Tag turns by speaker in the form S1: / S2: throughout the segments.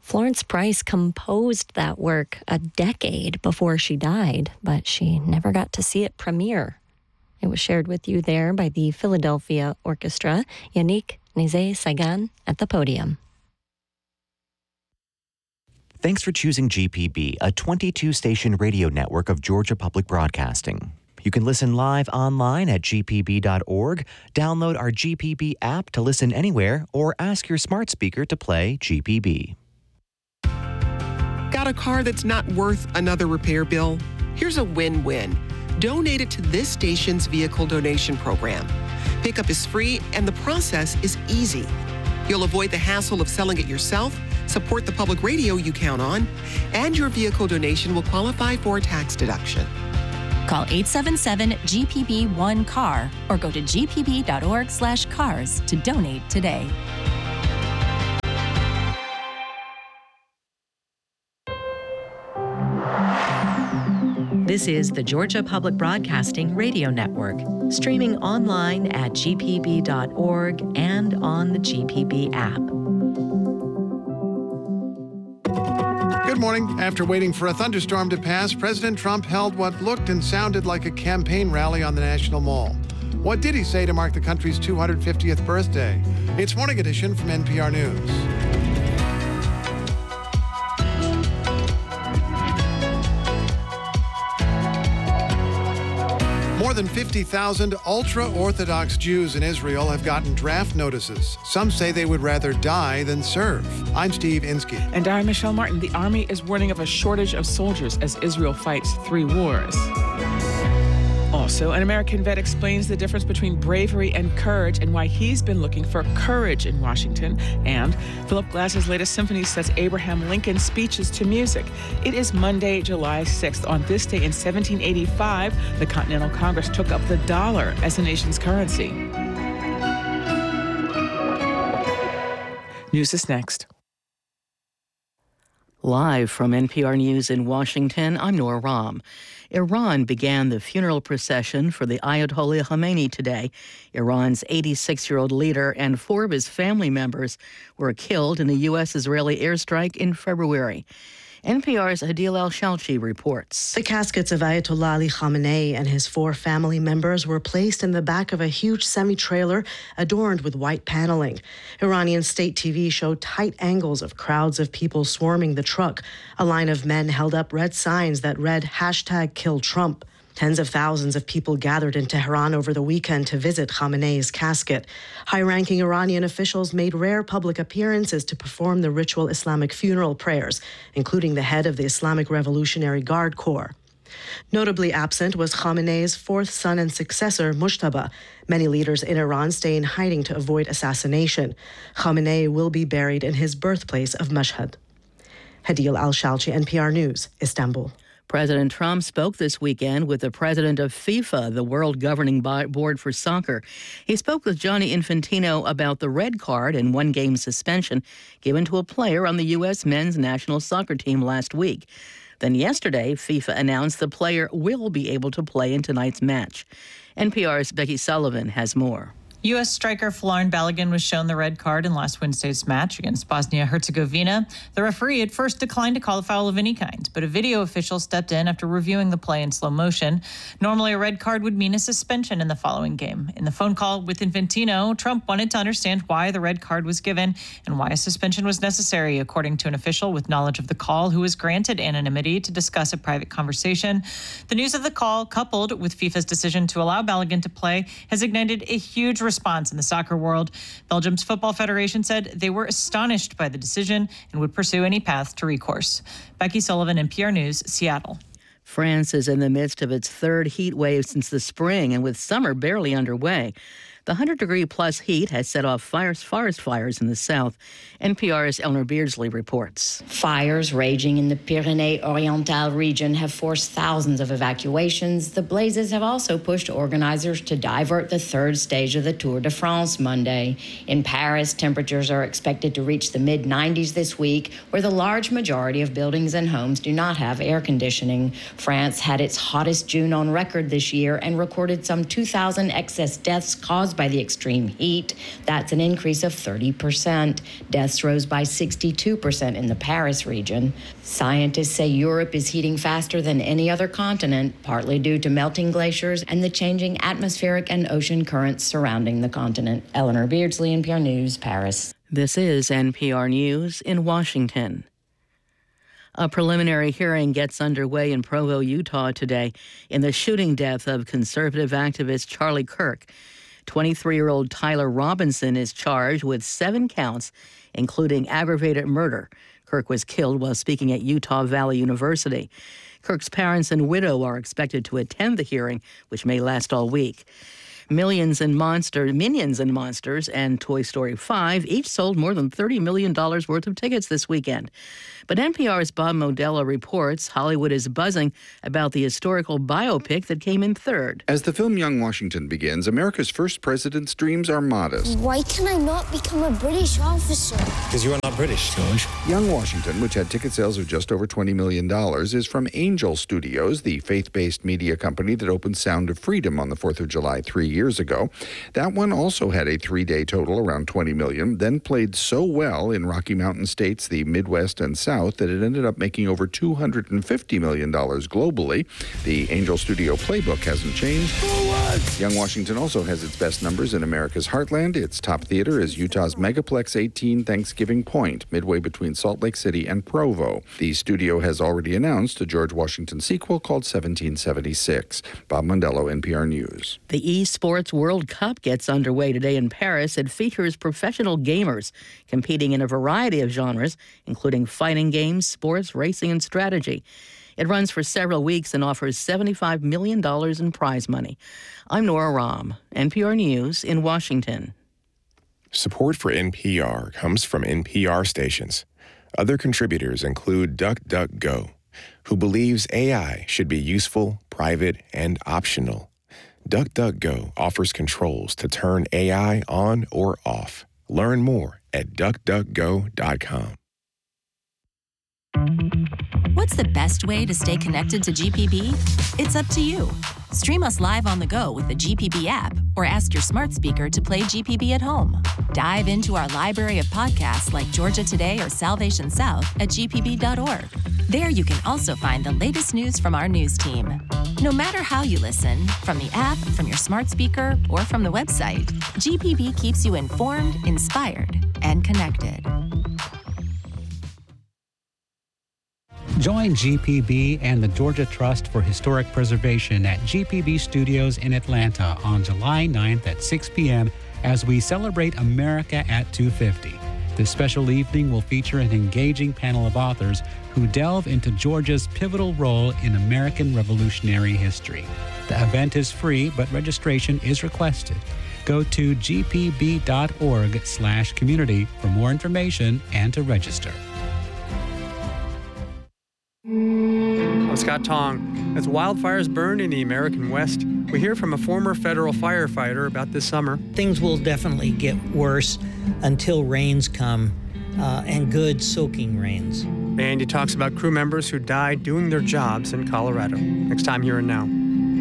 S1: Florence Price composed that work a decade before she died, but she never got to see it premiere. It was shared with you there by the Philadelphia Orchestra, Yannick Nézet-Séguin at the podium.
S2: Thanks for choosing GPB, a 22-station radio network of Georgia Public Broadcasting. You can listen live online at gpb.org, download our GPB app to listen anywhere, or ask your smart speaker to play GPB.
S3: Got a car that's not worth another repair bill? Here's a win-win. Donate it to this station's vehicle donation program. Pickup is free and the process is easy. You'll avoid the hassle of selling it yourself, support the public radio you count on, and your vehicle donation will qualify for a tax deduction.
S4: Call 877-GPB-1-CAR or go to gpb.org/cars to donate today.
S5: This is the Georgia Public Broadcasting Radio Network, streaming online at gpb.org and on the GPB app.
S6: Good morning. After waiting for a thunderstorm to pass, President Trump held what looked and sounded like a campaign rally on the National Mall. What did he say to mark the country's 250th birthday? It's Morning Edition from NPR News. More than 50,000 ultra-Orthodox Jews in Israel have gotten draft notices. Some say they would rather die than serve. I'm Steve Inskeep.
S7: And I'm Michelle Martin. The Army is warning of a shortage of soldiers as Israel fights 3 wars. Also, an American vet explains the difference between bravery and courage and why he's been looking for courage in Washington. And Philip Glass's latest symphony sets Abraham Lincoln's speeches to music. It is Monday, July 6th. On this day in 1785, the Continental Congress took up the dollar as the nation's currency. News is next.
S8: Live from NPR News in Washington, I'm Nora Rahm. Iran began the funeral procession for the Ayatollah Khamenei today. Iran's 86-year-old leader and 4 of his family members were killed in a U.S.-Israeli airstrike in February. NPR's Adil Al-Shalchi reports.
S9: The caskets of Ayatollah Ali Khamenei and his 4 family members were placed in the back of a huge semi-trailer adorned with white paneling. Iranian state TV showed tight angles of crowds of people swarming the truck. A line of men held up red signs that read #KillTrump. Tens of thousands of people gathered in Tehran over the weekend to visit Khamenei's casket. High-ranking Iranian officials made rare public appearances to perform the ritual Islamic funeral prayers, including the head of the Islamic Revolutionary Guard Corps. Notably absent was Khamenei's 4th son and successor, Mujtaba. Many leaders in Iran stay in hiding to avoid assassination. Khamenei will be buried in his birthplace of Mashhad. Adil Al-Shalchi, NPR News, Istanbul.
S8: President Trump spoke this weekend with the president of FIFA, the world governing board for soccer. He spoke with Gianni Infantino about the red card and 1-game suspension given to a player on the U.S. men's national soccer team last week. Then yesterday, FIFA announced the player will be able to play in tonight's match. NPR's Becky Sullivan has more.
S10: U.S. striker Folarin Balogun was shown the red card in last Wednesday's match against Bosnia-Herzegovina. The referee at first declined to call a foul of any kind, but a video official stepped in after reviewing the play in slow motion. Normally, a red card would mean a suspension in the following game. In the phone call with Infantino, Trump wanted to understand why the red card was given and why a suspension was necessary, according to an official with knowledge of the call who was granted anonymity to discuss a private conversation. The news of the call, coupled with FIFA's decision to allow Balogun to play, has ignited a huge response in the soccer world. Belgium's Football Federation said they were astonished by the decision and would pursue any path to recourse. Becky Sullivan, NPR News, Seattle.
S8: France is in the midst of its 3rd heat wave since the spring, and with summer barely underway. The 100-degree-plus heat has set off forest fires in the south. NPR's Eleanor Beardsley reports.
S11: Fires raging in the Pyrénées-Orientales region have forced thousands of evacuations. The blazes have also pushed organizers to divert the 3rd stage of the Tour de France Monday. In Paris, temperatures are expected to reach the mid-90s this week, where the large majority of buildings and homes do not have air conditioning. France had its hottest June on record this year and recorded some 2,000 excess deaths caused caused by the extreme heat. That's an increase of 30%. Deaths rose by 62% in the Paris region. Scientists say Europe is heating faster than any other continent, partly due to melting glaciers and the changing atmospheric and ocean currents surrounding the continent. Eleanor Beardsley, NPR News, Paris.
S8: This is NPR News in Washington. A preliminary hearing gets underway in Provo, Utah today in the shooting death of conservative activist Charlie Kirk. 23-year-old Tyler Robinson is charged with 7 counts, including aggravated murder. Kirk was killed while speaking at Utah Valley University. Kirk's parents and widow are expected to attend the hearing, which may last all week. Minions and Monsters and Toy Story 5 each sold more than $30 million worth of tickets this weekend. But NPR's Bob Modella reports Hollywood is buzzing about the historical biopic that came in third.
S12: As the film Young Washington begins, America's first president's dreams are modest.
S13: Why can I not become a British officer?
S14: Because you are not British, George.
S12: Young Washington, which had ticket sales of just over $20 million, is from Angel Studios, the faith-based media company that opened Sound of Freedom on the 4th of July 3 years ago. That one also had a 3-day total around $20 million, then played so well in Rocky Mountain states, the Midwest and South, that it ended up making over $250 million globally. The Angel Studio playbook hasn't changed. Young Washington also has its best numbers in America's heartland. Its top theater is Utah's Megaplex 18 Thanksgiving Point, midway between Salt Lake City and Provo. The studio has already announced a George Washington sequel called 1776. Bob Mondello, NPR News.
S8: The eSports World Cup gets underway today in Paris. It features professional gamers competing in a variety of genres, including fighting games, sports, racing, and strategy. It runs for several weeks and offers $75 million in prize money. I'm Nora Rahm, NPR News in Washington.
S15: Support for NPR comes from NPR stations. Other contributors include DuckDuckGo, who believes AI should be useful, private, and optional. DuckDuckGo offers controls to turn AI on or off. Learn more at DuckDuckGo.com.
S4: What's the best way to stay connected to GPB? It's up to you. Stream us live on the go with the GPB app or ask your smart speaker to play GPB at home. Dive into our library of podcasts like Georgia Today or Salvation South at gpb.org. There you can also find the latest news from our news team. No matter how you listen, from the app, from your smart speaker, or from the website, GPB keeps you informed, inspired, and connected.
S16: Join GPB and the Georgia Trust for Historic Preservation at GPB Studios in Atlanta on July 9th at 6 p.m. as we celebrate America at 250. This special evening will feature an engaging panel of authors who delve into Georgia's pivotal role in American Revolutionary history. The event is free, but registration is requested. Go to gpb.org/community for more information and to register.
S17: I'm Scott Tong. As wildfires burn in the American West, we hear from a former federal firefighter about this summer.
S18: Things will definitely get worse until rains come, and good soaking rains.
S17: And he talks about crew members who died doing their jobs in Colorado. Next time, Here and Now.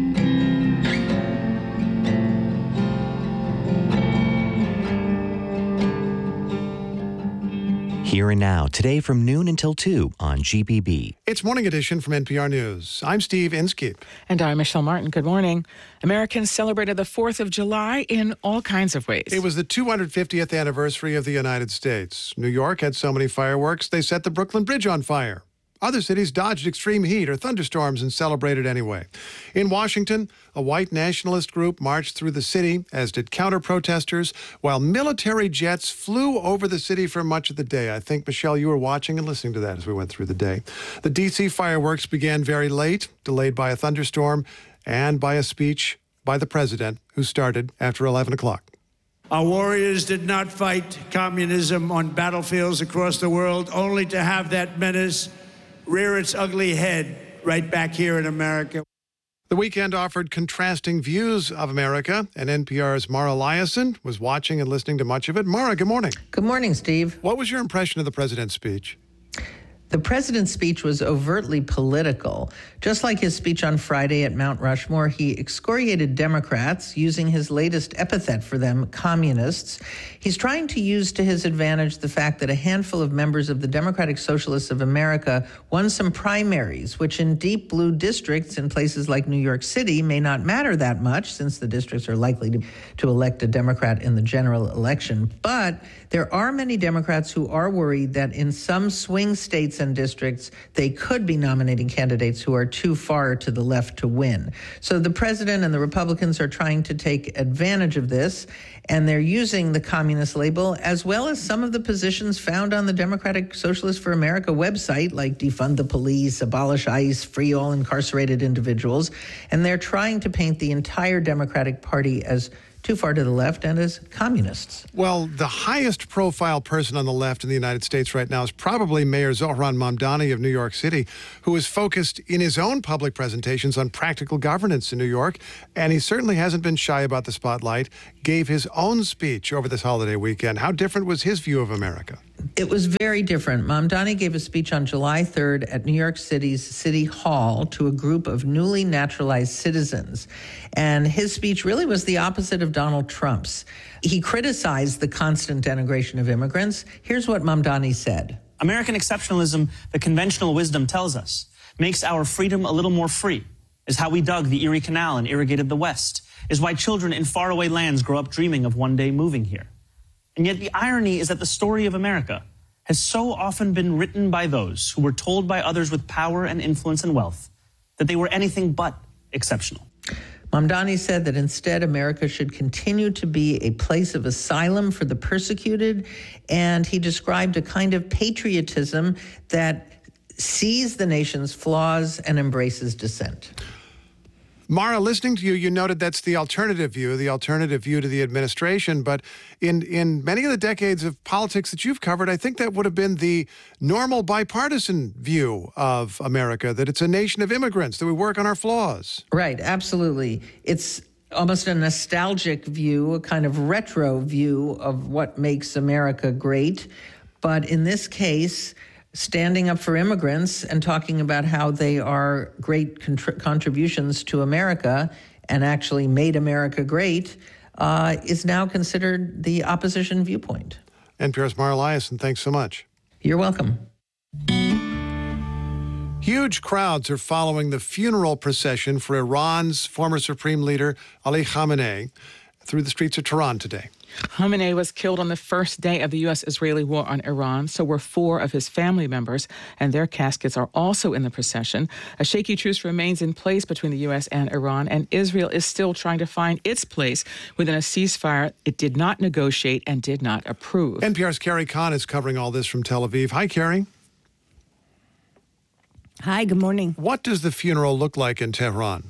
S2: Here and Now, today from noon until 2 on GPB.
S6: It's Morning Edition from NPR News. I'm Steve Inskeep.
S7: And I'm Michelle Martin. Good morning. Americans celebrated the 4th of July in all kinds of ways.
S6: It was the 250th anniversary of the United States. New York had so many fireworks, they set the Brooklyn Bridge on fire. Other cities dodged extreme heat or thunderstorms and celebrated anyway. In Washington, a white nationalist group marched through the city, as did counter-protesters, while military jets flew over the city for much of the day. I think, Michelle, you were watching and listening to that as we went through the day. The D.C. fireworks began very late, delayed by a thunderstorm and by a speech by the president, who started after 11 o'clock.
S19: Our warriors did not fight communism on battlefields across the world, only to have that menace rear its ugly head right back here in America.
S6: The weekend offered contrasting views of America, and NPR's Mara Liasson was watching and listening to much of it. Mara, good morning.
S20: Good morning, Steve.
S6: What was your impression of the president's speech?
S20: The president's speech was overtly political. Just like his speech on Friday at Mount Rushmore, he excoriated Democrats, using his latest epithet for them, communists. He's trying to use to his advantage the fact that a handful of members of the Democratic Socialists of America won some primaries, which in deep blue districts in places like New York City may not matter that much, since the districts are likely to elect a Democrat in the general election. But there are many Democrats who are worried that in some swing states and districts, they could be nominating candidates who are too far to the left to win. So the president and the Republicans are trying to take advantage of this, and they're using the communist label as well as some of the positions found on the Democratic Socialists for America website, like defund the police, abolish ICE, free all incarcerated individuals. And they're trying to paint the entire Democratic Party as too far to the left and as communists.
S6: Well, the highest profile person on the left in the United States right now is probably Mayor Zohran Mamdani of New York City, who is focused in his own public presentations on practical governance in New York. And he certainly hasn't been shy about the spotlight, gave his own speech over this holiday weekend. How different was his view of America?
S20: It was very different. Mamdani gave a speech on July 3rd at New York City's City Hall to a group of newly naturalized citizens. And his speech really was the opposite of Donald Trump's. He criticized the constant denigration of immigrants. Here's what Mamdani said.
S21: American exceptionalism, the conventional wisdom tells us, makes our freedom a little more free, is how we dug the Erie Canal and irrigated the West, is why children in faraway lands grow up dreaming of one day moving here. And yet the irony is that the story of America has so often been written by those who were told by others with power and influence and wealth that they were anything but exceptional.
S20: Mamdani said that instead America should continue to be a place of asylum for the persecuted, and he described a kind of patriotism that sees the nation's flaws and embraces dissent.
S6: Mara, listening to you, you noted that's the alternative view to the administration. But in many of the decades of politics that you've covered, I think that would have been the normal bipartisan view of America, that it's a nation of immigrants, that we work on our flaws.
S20: Right, absolutely. It's almost a nostalgic view, a kind of retro view of what makes America great. But in this case, standing up for immigrants and talking about how they are great contributions to America and actually made America great is now considered the opposition viewpoint.
S6: NPR's Mara Liasson, thanks so much.
S20: You're welcome.
S6: Huge crowds are following the funeral procession for Iran's former supreme leader, Ali Khamenei, through the streets of Tehran today.
S7: Khamenei was killed on the first day of the U.S.-Israeli war on Iran. So were 4 of his family members, and their caskets are also in the procession. A shaky truce remains in place between the U.S. and Iran, and Israel is still trying to find its place within a ceasefire it did not negotiate and did not approve.
S6: NPR's Carrie Kahn is covering all this from Tel Aviv. Hi, Carrie.
S22: Hi, good morning.
S6: What does the funeral look like in Tehran?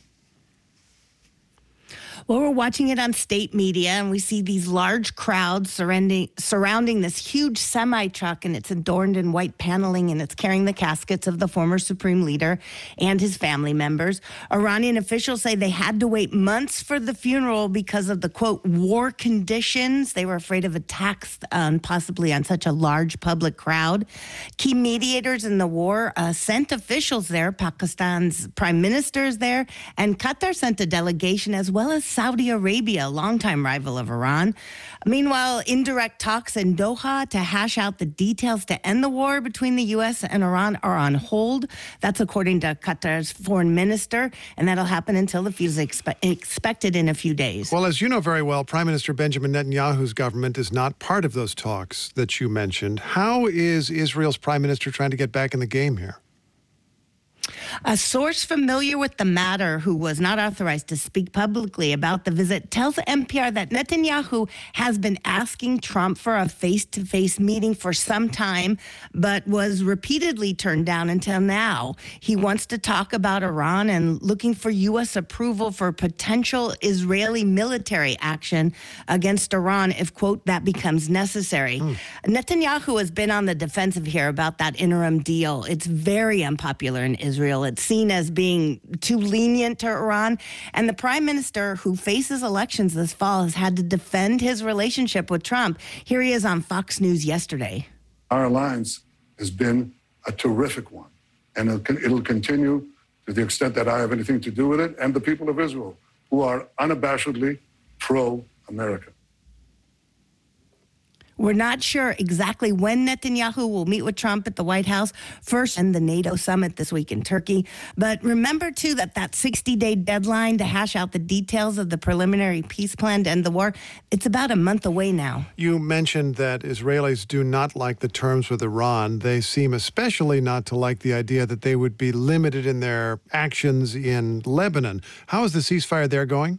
S22: Well, we're watching it on state media, and we see these large crowds surrounding this huge semi-truck, and it's adorned in white paneling, and it's carrying the caskets of the former supreme leader and his family members. Iranian officials say they had to wait months for the funeral because of the, quote, war conditions. They were afraid of attacks, possibly on such a large public crowd. Key mediators in the war sent officials there. Pakistan's prime minister is there, and Qatar sent a delegation, as well as Saudi Arabia, a longtime rival of Iran. Meanwhile, indirect talks in Doha to hash out the details to end the war between the U.S. and Iran are on hold. That's according to Qatar's foreign minister, and that'll happen until the future is expected in a few days.
S6: Well, as you know very well, Prime Minister Benjamin Netanyahu's government is not part of those talks that you mentioned. How is Israel's prime minister trying to get back in the game here?
S22: A source familiar with the matter, who was not authorized to speak publicly about the visit, tells NPR that Netanyahu has been asking Trump for a face-to-face meeting for some time, but was repeatedly turned down until now. He wants to talk about Iran and looking for U.S. approval for potential Israeli military action against Iran if, quote, that becomes necessary. Netanyahu has been on the defensive here about that interim deal. It's very unpopular in Israel. It's seen as being too lenient to Iran. And the prime minister, who faces elections this fall, has had to defend his relationship with Trump. Here he is on Fox News yesterday.
S23: Our alliance has been
S1: a terrific one. And it'll continue to the extent that I have anything to do with it, and the people of Israel, who are unabashedly pro-America.
S22: We're not sure exactly when Netanyahu will meet with Trump at the White House first and the NATO summit this week in Turkey. But remember, too, that 60-day deadline to hash out the details of the preliminary peace plan to end the war, it's about a month away now.
S6: You mentioned that Israelis do not like the terms with Iran. They seem especially not to like the idea that they would be limited in their actions in Lebanon. How is the ceasefire there going?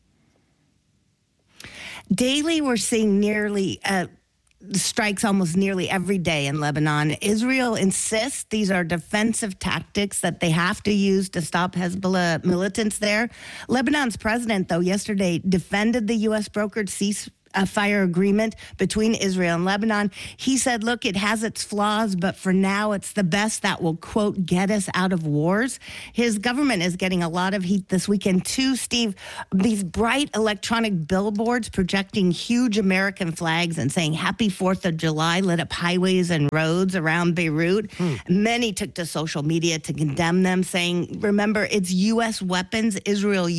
S22: Daily, we're seeing nearly strikes almost nearly every day in Lebanon. Israel insists these are defensive tactics that they have to use to stop Hezbollah militants there. Lebanon's president, though, yesterday defended the U.S. brokered ceasefire agreement between Israel and Lebanon. He said, look, it has its flaws, but for now it's the best that will, quote, get us out of wars. His government is getting a lot of heat this weekend, too, Steve. These bright electronic billboards projecting huge American flags and saying Happy 4th of July lit up highways and roads around Beirut. Many took to social media to condemn them, saying, remember, it's U.S. weapons Israel